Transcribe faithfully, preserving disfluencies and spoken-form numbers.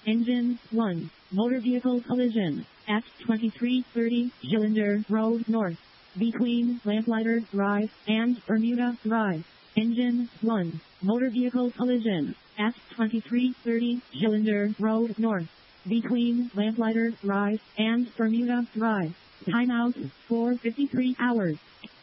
Engine one. Motor vehicle collision at twenty-three thirty Gillinder Road North, between Lamplighter Drive and Bermuda Drive. Engine one. Motor vehicle collision at twenty-three thirty Gillinder Road North, between Lamplighter Drive and Bermuda Drive. Timeout for fifty-three hours.